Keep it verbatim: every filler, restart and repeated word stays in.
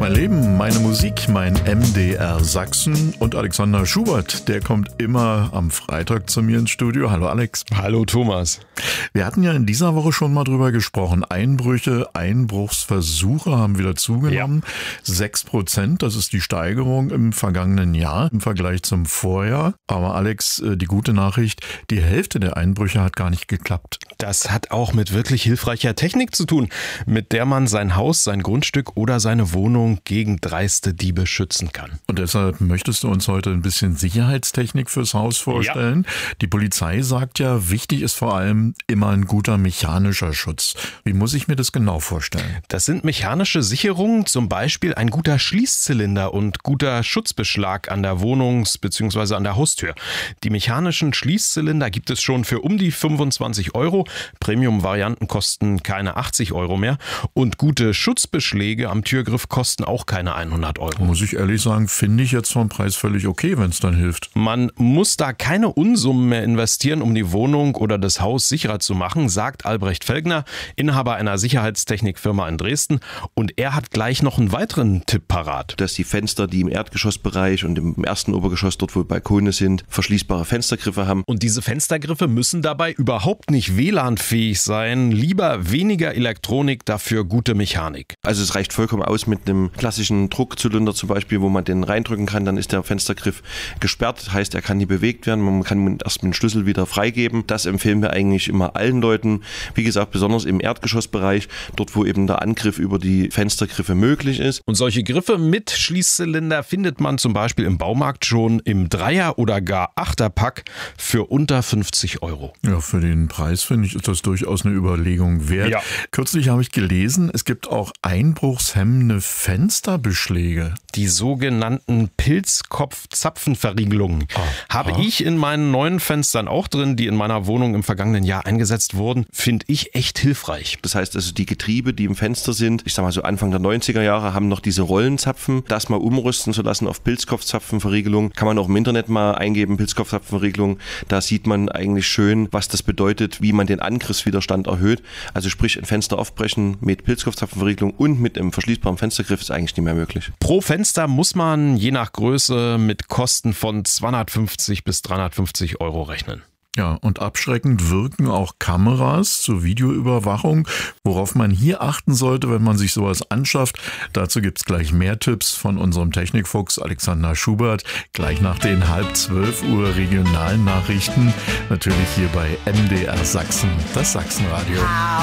Mein Leben, meine Musik, mein M D R Sachsen und Alexander Schubert, der kommt immer am Freitag zu mir ins Studio. Hallo Alex. Hallo Thomas. Wir hatten ja in dieser Woche schon mal drüber gesprochen. Einbrüche, Einbruchsversuche haben wieder zugenommen. Ja. Sechs Prozent, das ist die Steigerung im vergangenen Jahr im Vergleich zum Vorjahr. Aber Alex, die gute Nachricht, die Hälfte der Einbrüche hat gar nicht geklappt. Das hat auch mit wirklich hilfreicher Technik zu tun, mit der man sein Haus, sein Grundstück oder seine Wohnung gegen dreiste Diebe schützen kann. Und deshalb möchtest du uns heute ein bisschen Sicherheitstechnik fürs Haus vorstellen. Ja. Die Polizei sagt ja, wichtig ist vor allem immer ein guter mechanischer Schutz. Wie muss ich mir das genau vorstellen? Das sind mechanische Sicherungen, zum Beispiel ein guter Schließzylinder und guter Schutzbeschlag an der Wohnungs- bzw. an der Haustür. Die mechanischen Schließzylinder gibt es schon für um die fünfundzwanzig Euro. Premium-Varianten kosten keine achtzig Euro mehr. Und gute Schutzbeschläge am Türgriff kosten auch keine hundert Euro. Muss ich ehrlich sagen, finde ich jetzt vom Preis völlig okay, wenn es dann hilft. Man muss da keine Unsummen mehr investieren, um die Wohnung oder das Haus sicherer zu machen, sagt Albrecht Felgner, Inhaber einer Sicherheitstechnikfirma in Dresden. Und er hat gleich noch einen weiteren Tipp parat. Dass die Fenster, die im Erdgeschossbereich und im ersten Obergeschoss, dort wo Balkone sind, verschließbare Fenstergriffe haben. Und diese Fenstergriffe müssen dabei überhaupt nicht W L A N-fähig sein. Lieber weniger Elektronik, dafür gute Mechanik. Also es reicht vollkommen aus mit einem klassischen Druckzylinder zum Beispiel, wo man den reindrücken kann, dann ist der Fenstergriff gesperrt, heißt, er kann nie bewegt werden, man kann erst mit dem Schlüssel wieder freigeben. Das empfehlen wir eigentlich immer allen Leuten. Wie gesagt, besonders im Erdgeschossbereich, dort wo eben der Angriff über die Fenstergriffe möglich ist. Und solche Griffe mit Schließzylinder findet man zum Beispiel im Baumarkt schon im Dreier- oder gar Achterpack für unter fünfzig Euro. Ja, für den Preis finde ich, ist das durchaus eine Überlegung wert. Ja. Kürzlich habe ich gelesen, es gibt auch einbruchshemmende Fensterbeschläge. Die sogenannten Pilzkopf-Zapfenverriegelungen habe ich in meinen neuen Fenstern auch drin, die in meiner Wohnung im vergangenen Jahr eingesetzt wurden. Finde ich echt hilfreich. Das heißt also, die Getriebe, die im Fenster sind, ich sag mal so Anfang der neunziger Jahre, haben noch diese Rollenzapfen. Das mal umrüsten zu lassen auf Pilzkopfzapfenverriegelung. Kann man auch im Internet mal eingeben, Pilzkopfzapfenverriegelung. Da sieht man eigentlich schön, was das bedeutet, wie man den Angriffswiderstand erhöht. Also sprich, ein Fenster aufbrechen mit Pilzkopfzapfenverriegelung und mit einem verschließbaren Fenstergriff ist eigentlich nicht mehr möglich. Pro Fenster muss man je nach Größe mit Kosten von zweihundertfünfzig bis dreihundertfünfzig Euro rechnen. Ja, und abschreckend wirken auch Kameras zur Videoüberwachung. Worauf man hier achten sollte, wenn man sich sowas anschafft, dazu gibt's gleich mehr Tipps von unserem Technikfuchs Alexander Schubert, gleich nach den halb zwölf Uhr regionalen Nachrichten, natürlich hier bei M D R Sachsen, das Sachsenradio.